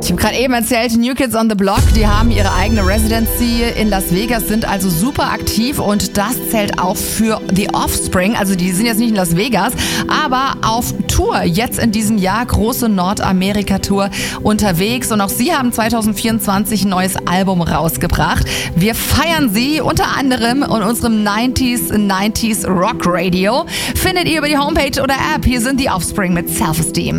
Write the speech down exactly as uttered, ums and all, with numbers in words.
Ich habe gerade eben erzählt, New Kids on the Block, die haben ihre eigene Residency in Las Vegas, sind also super aktiv und das zählt auch für The Offspring. Also die sind jetzt nicht in Las Vegas, aber auf Tour jetzt in diesem Jahr, große Nordamerika-Tour unterwegs und auch sie haben zwanzig vierundzwanzig ein neues Album rausgebracht. Wir feiern sie unter anderem in unserem neunziger neunziger Rock Radio. Findet ihr über die Homepage oder App. Hier sind The Offspring mit Self-Esteem.